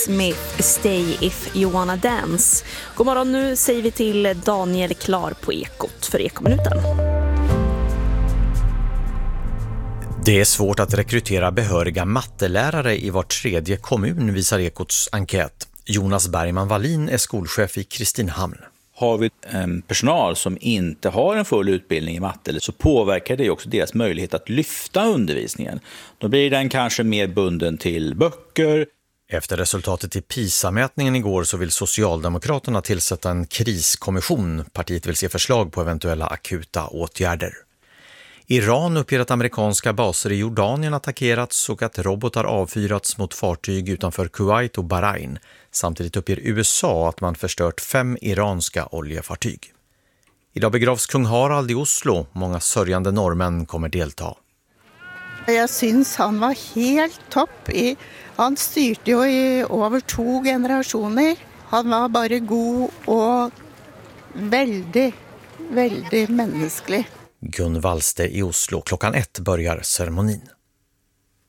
Smith, Stay If You Wanna Dance. God morgon, nu säger vi till Daniel Klar på Ekot för Ekominuten. Det är svårt att rekrytera behöriga mattelärare i var tredje kommun, visar Ekots enkät. Jonas Bergman Wallin är skolchef i Kristinehamn. Har vi en personal som inte har en full utbildning i matte så påverkar det också deras möjlighet att lyfta undervisningen. Då blir den kanske mer bunden till böcker. Efter resultatet i PISA-mätningen igår så vill Socialdemokraterna tillsätta en kriskommission. Partiet vill se förslag på eventuella akuta åtgärder. Iran uppger att amerikanska baser i Jordanien attackerats och att robotar avfyrats mot fartyg utanför Kuwait och Bahrain. Samtidigt uppger USA att man förstört 5 iranska oljefartyg. Idag begravs kung Harald i Oslo. Många sörjande norrmän kommer delta. Jag syns han var helt topp. Han styrte ju i över 2 generationer. Han var bara god och väldigt, väldigt mänsklig. Gun Wallste i Oslo. 1:00 börjar ceremonin.